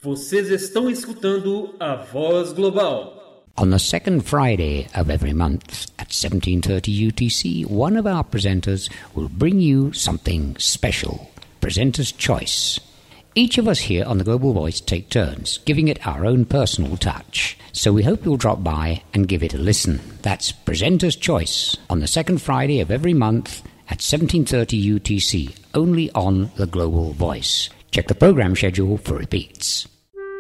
Vocês estão escutando a Voz Global. On the second Friday of every month at 17:30 UTC, one of our presenters will bring you something special. Presenter's Choice. Each of us here on the Global Voice take turns, giving it our own personal touch. So we hope you'll drop by and give it a listen. That's Presenter's Choice on the second Friday of every month at 17:30 UTC, only on the Global Voice. Check the program schedule for repeats.